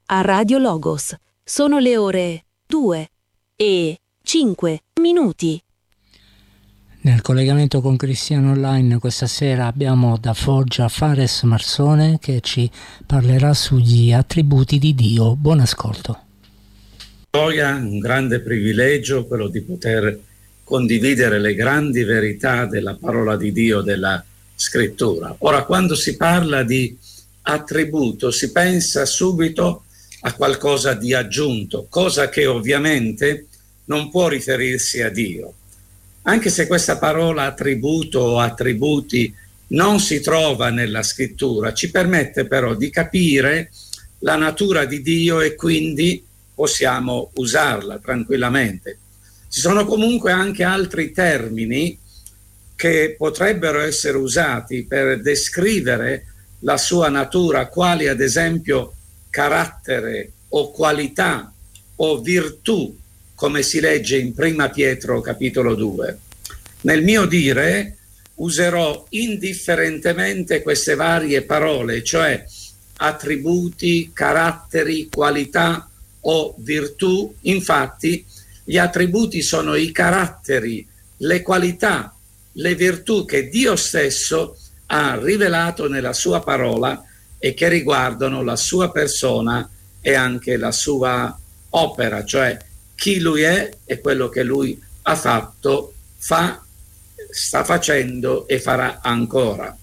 a Radio Logos. Sono le ore 2:05. Nel collegamento con Cristiano Online questa sera abbiamo da Foggia Fares Marsone che ci parlerà sugli attributi di Dio. Buon ascolto. Un grande privilegio quello di poter condividere le grandi verità della parola di Dio, della Scrittura. Ora, quando si parla di attributo si pensa subito a qualcosa di aggiunto, cosa che ovviamente non può riferirsi a Dio. Anche se questa parola attributo o attributi non si trova nella Scrittura, ci permette però di capire la natura di Dio e quindi possiamo usarla tranquillamente. Ci sono comunque anche altri termini che potrebbero essere usati per descrivere la sua natura, quali ad esempio carattere o qualità o virtù, come si legge in Prima Pietro capitolo 2. Nel mio dire userò indifferentemente queste varie parole, cioè attributi, caratteri, qualità o virtù. Infatti gli attributi sono i caratteri, le qualità, le virtù che Dio stesso ha rivelato nella sua parola e che riguardano la sua persona e anche la sua opera, cioè chi lui è e quello che lui ha fatto, fa, sta facendo e farà ancora.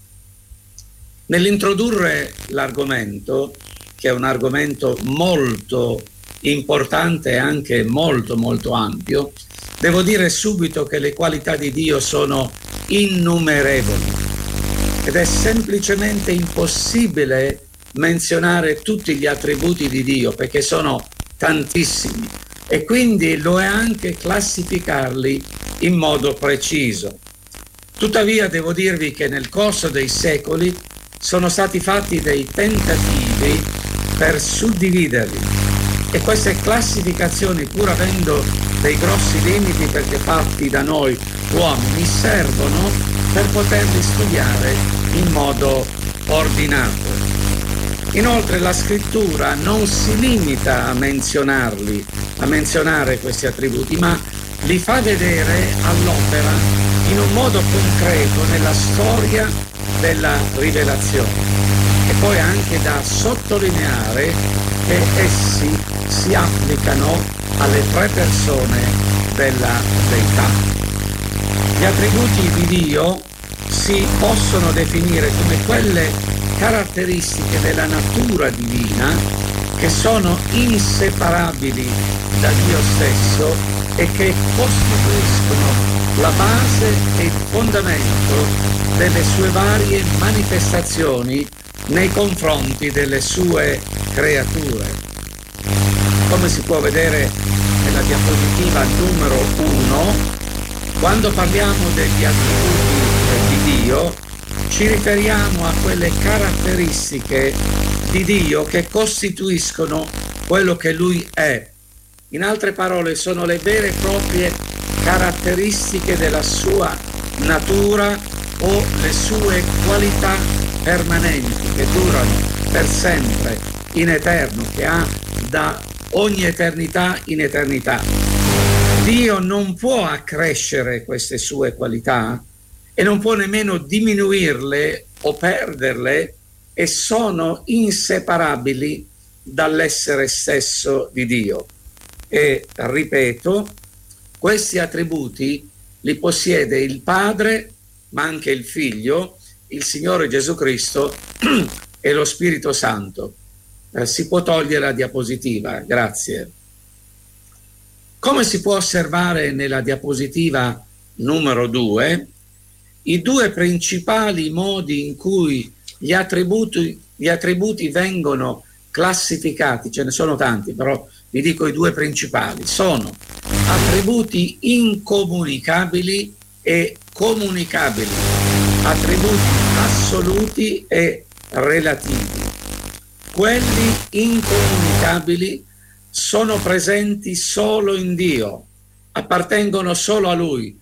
Nell'introdurre l'argomento, che è un argomento molto importante e anche molto molto ampio, devo dire subito che le qualità di Dio sono innumerevoli ed è semplicemente impossibile menzionare tutti gli attributi di Dio perché sono tantissimi e quindi lo è anche classificarli in modo preciso. Tuttavia devo dirvi che nel corso dei secoli sono stati fatti dei tentativi per suddividerli e queste classificazioni, pur avendo dei grossi limiti perché fatti da noi uomini, servono per poterli studiare in modo ordinato. Inoltre la Scrittura non si limita a menzionarli, a menzionare questi attributi, ma li fa vedere all'opera in un modo concreto nella storia della rivelazione. E poi anche da sottolineare che essi si applicano alle tre persone della deità. Gli attributi di Dio si possono definire come quelle caratteristiche della natura divina che sono inseparabili da Dio stesso e che costituiscono la base e il fondamento delle sue varie manifestazioni nei confronti delle sue creature. Come si può vedere nella diapositiva numero 1, quando parliamo degli attributi di Dio, ci riferiamo a quelle caratteristiche di Dio che costituiscono quello che Lui è. In altre parole, sono le vere e proprie caratteristiche della sua natura o le sue qualità permanenti che durano per sempre, in eterno, che ha da ogni eternità in eternità. Dio non può accrescere queste sue qualità e non può nemmeno diminuirle o perderle e sono inseparabili dall'essere stesso di Dio. E ripeto, questi attributi li possiede il Padre, ma anche il Figlio, il Signore Gesù Cristo e lo Spirito Santo. Si può togliere la diapositiva, grazie. Come si può osservare nella diapositiva numero 2, i due principali modi in cui gli attributi vengono classificati, ce ne sono tanti, però vi dico i due principali, sono attributi incomunicabili e comunicabili, attributi assoluti e relativi. Quelli incomunicabili sono presenti solo in Dio, appartengono solo a Lui,